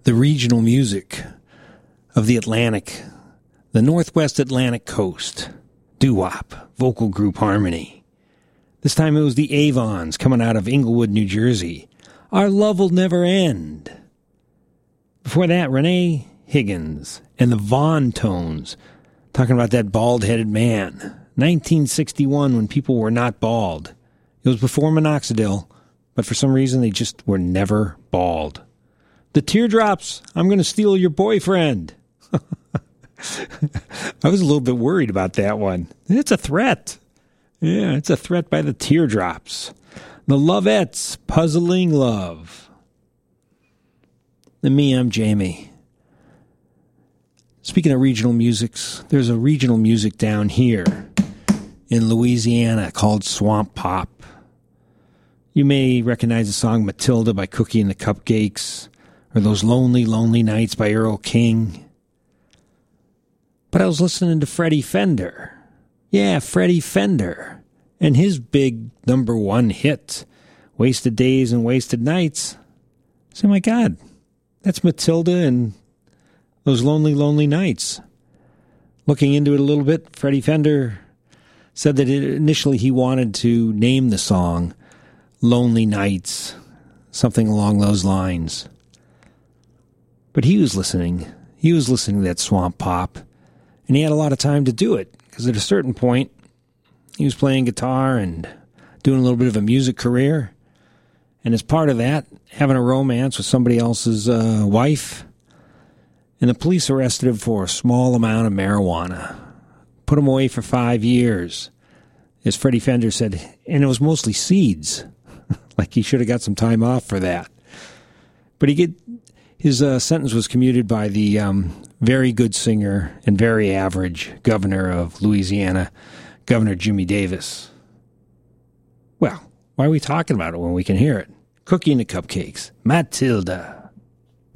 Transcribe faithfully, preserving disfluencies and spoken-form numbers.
the regional music of the Atlantic, the Northwest Atlantic coast, doo-wop, vocal group harmony. This time it was the Avons coming out of Inglewood, New Jersey. Our Love Will Never End. Before that, Renee Higgins and the Vaughn Tones, talking about that bald-headed man. nineteen sixty-one, when people were not bald. It was before minoxidil, but for some reason they just were never bald. The Teardrops, I'm going to steal your boyfriend. I was a little bit worried about that one. It's a threat. Yeah, it's a threat by the Teardrops. The Lovettes, Puzzling Love. And me, I'm Jamie. Speaking of regional musics, there's a regional music down here in Louisiana called Swamp Pop. You may recognize the song Matilda by Cookie and the Cupcakes, or Those Lonely, Lonely Nights by Earl King. But I was listening to Freddie Fender. Yeah, Freddie Fender. And his big number one hit, Wasted Days and Wasted Nights. So, my God, that's Matilda and Those Lonely, Lonely Nights. Looking into it a little bit, Freddie Fender said that initially he wanted to name the song Lonely Nights, something along those lines. But he was listening. He was listening to that Swamp Pop, and he had a lot of time to do it, because at a certain point, he was playing guitar and doing a little bit of a music career. And as part of that, having a romance with somebody else's uh, wife. And the police arrested him for a small amount of marijuana. Put him away for five years. As Freddie Fender said, and it was mostly seeds. Like he should have got some time off for that. But he get, his uh, sentence was commuted by the um, very good singer and very average governor of Louisiana, Governor Jimmy Davis. Well, why are we talking about it when we can hear it? Cookie and the Cupcakes, Matilda.